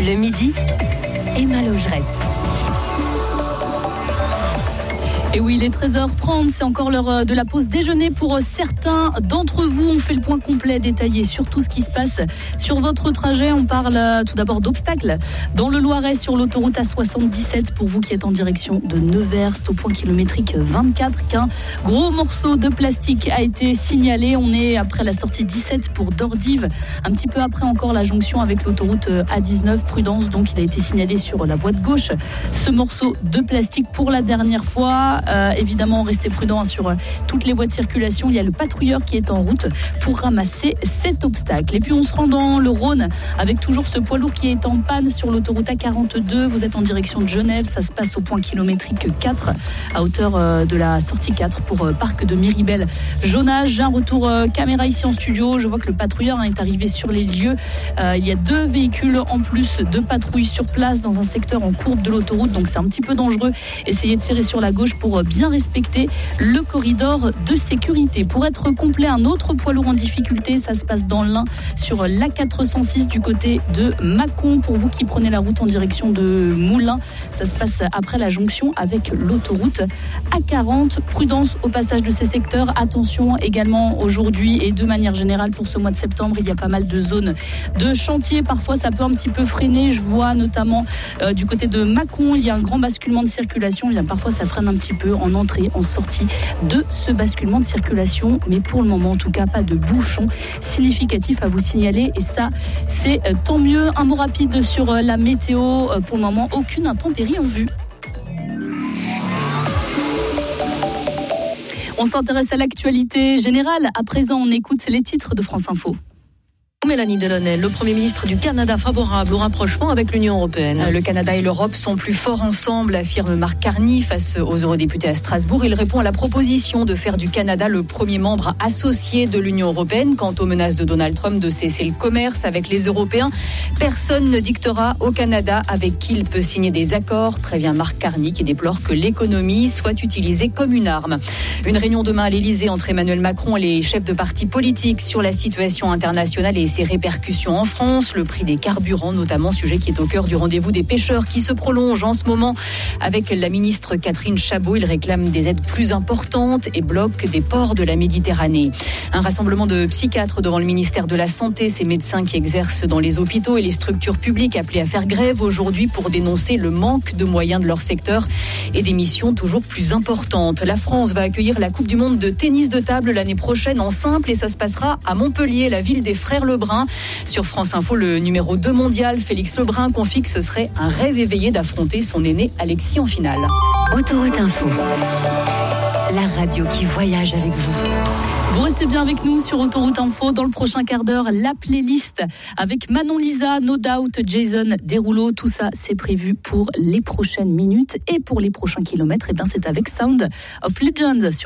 Le midi, Emma Logerette. Et oui, il est 13h30, c'est encore l'heure de la pause déjeuner pour certains d'entre vous. On fait le point complet, détaillé sur tout ce qui se passe sur votre trajet. On parle tout d'abord d'obstacles dans le Loiret sur l'autoroute A77 pour vous qui êtes en direction de Nevers. C'est au point kilométrique 24 qu'un gros morceau de plastique a été signalé. On est après la sortie 17 pour Dordives, un petit peu après encore la jonction avec l'autoroute A19. Prudence, donc il a été signalé sur la voie de gauche. Ce morceau de plastique pour la dernière fois. Évidemment, restez prudents sur toutes les voies de circulation. Il y a le patrouilleur qui est en route pour ramasser cet obstacle. Et puis on se rend dans le Rhône avec toujours ce poids lourd qui est en panne sur l'autoroute A42. Vous êtes en direction de Genève. Ça se passe au point kilométrique 4 à hauteur de la sortie 4 pour Parc de Miribel. Jonage, un retour caméra ici en studio. Je vois que le patrouilleur est arrivé sur les lieux. Il y a 2 véhicules en plus de patrouille sur place dans un secteur en courbe de l'autoroute. Donc c'est un petit peu dangereux. Essayez de serrer sur la gauche pour bien respecter le corridor de sécurité. Pour être complet, un autre poids lourd en difficulté, ça se passe dans l'Ain sur l'A406 du côté de Mâcon. Pour vous qui prenez la route en direction de Moulins, ça se passe après la jonction avec l'autoroute A40. Prudence au passage de ces secteurs. Attention également aujourd'hui et de manière générale pour ce mois de septembre, il y a pas mal de zones de chantier. Parfois, ça peut un petit peu freiner. Je vois notamment du côté de Mâcon, il y a un grand basculement de circulation. Bien, parfois, ça freine un petit peu en entrée, en sortie de ce basculement de circulation. Mais pour le moment, en tout cas, pas de bouchon significatif à vous signaler. Et ça, c'est tant mieux. Un mot rapide sur la météo. Pour le moment, aucune intempérie en vue. On s'intéresse à l'actualité générale. À présent, on écoute les titres de France Info. Mélanie Delaunay, le Premier ministre du Canada favorable au rapprochement avec l'Union européenne. Le Canada et l'Europe sont plus forts ensemble, affirme Mark Carney face aux eurodéputés à Strasbourg. Il répond à la proposition de faire du Canada le premier membre associé de l'Union européenne. Quant aux menaces de Donald Trump de cesser le commerce avec les Européens, personne ne dictera au Canada avec qui il peut signer des accords, prévient Mark Carney qui déplore que l'économie soit utilisée comme une arme. Une réunion demain à l'Élysée entre Emmanuel Macron et les chefs de partis politiques sur la situation internationale et ses répercussions en France, le prix des carburants notamment, sujet qui est au cœur du rendez-vous des pêcheurs qui se prolonge en ce moment avec la ministre Catherine Chabot. Il réclame des aides plus importantes et bloque des ports de la Méditerranée. Un rassemblement de psychiatres devant le ministère de la Santé, ces médecins qui exercent dans les hôpitaux et les structures publiques appelés à faire grève aujourd'hui pour dénoncer le manque de moyens de leur secteur et des missions toujours plus importantes. La France va accueillir la Coupe du Monde de tennis de table l'année prochaine en simple et ça se passera à Montpellier, la ville des frères Lebrun. Sur France Info, le numéro 2 mondial, Félix Lebrun, confie que ce serait un rêve éveillé d'affronter son aîné Alexis en finale. Autoroute Info, la radio qui voyage avec vous. Vous restez bien avec nous sur Autoroute Info. Dans le prochain quart d'heure, la playlist avec Manon Lisa, No Doubt, Jason Derulo. Tout ça, c'est prévu pour les prochaines minutes et pour les prochains kilomètres. Et bien, c'est avec Sound of Legends.